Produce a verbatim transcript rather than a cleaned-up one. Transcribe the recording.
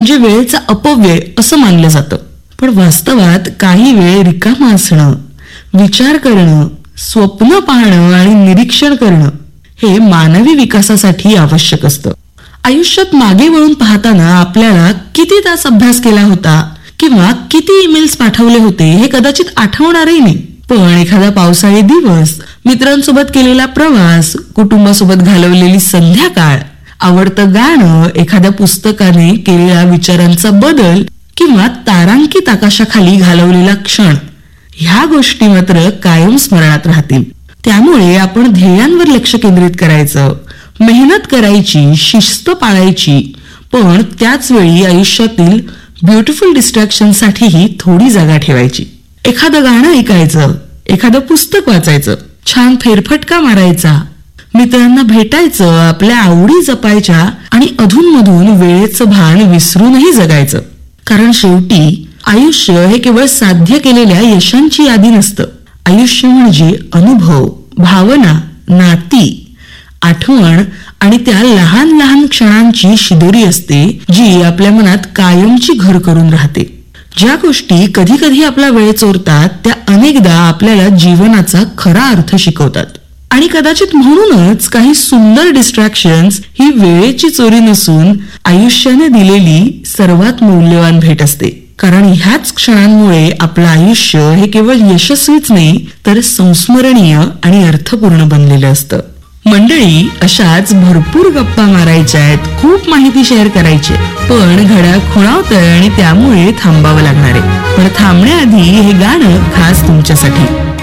जे वेळेचा अपव्यय असं मानलं जातं. पण वास्तवात काही वेळ रिकामा असणं, विचार करणं, स्वप्न पाहणं आणि निरीक्षण करणं हे मानवी विकासासाठी आवश्यक असतं. आयुष्यात मागे वळून पाहताना आपल्याला किती तास अभ्यास केला होता किंवा किती ईमेल्स पाठवले होते हे कदाचित आठवणारही नाही. पण एखादा पावसाळी दिवस, मित्रांसोबत केलेला प्रवास, कुटुंबासोबत घालवलेली संध्याकाळ, आवडतं गाणं, एखाद्या पुस्तकाने केलेल्या विचारांचा बदल किंवा तारांकित आकाशाखाली घालवलेला क्षण, ह्या गोष्टी मात्र कायम स्मरणात राहतील. त्यामुळे आपण ध्येयांवर लक्ष केंद्रित करायचं, मेहनत करायची, शिस्त पाळायची, पण त्याच वेळी आयुष्यातील ब्युटिफुल डिस्ट्रॅक्शनसाठीही थोडी जागा ठेवायची. एखादं गाणं ऐकायचं, एखादं पुस्तक वाचायचं, छान फेरफटका मारायचा, मित्रांना भेटायचं, आपल्या आवडी जपायच्या आणि अधूनमधून वेळेचं भान विसरूनही जगायचं. कारण शेवटी आयुष्य हे केवळ साध्य केलेल्या यशांची यादी नसतं. आयुष्य म्हणजे अनुभव, भावना, नाती, आठवण आणि त्या लहान लहान क्षणांची शिदोरी असते, जी आपल्या मनात कायमची घर करून राहते. ज्या गोष्टी कधी कधी आपला वेळ चोरतात त्या अनेकदा आपल्याला जीवनाचा खरा अर्थ शिकवतात. आणि कदाचित म्हणूनच काही सुंदर डिस्ट्रॅक्शन्स ही वेळेची चोरी नसून आयुष्याने दिलेली सर्वात मौल्यवान भेट असते. कारण ह्याच क्षणांमुळे आपलं आयुष्य हे केवळ यशस्वीच नाही तर संस्मरणीय आणि अर्थपूर्ण बनलेलं असतं. मंडळी, अशाच भरपूर गप्पा मारायच्या आहेत, खूप माहिती शेअर करायची, पण घड्याळ खुणावतंय आणि त्यामुळे थांबावं लागणार आहे. पण थांबण्याआधी हे गाणं खास तुमच्यासाठी.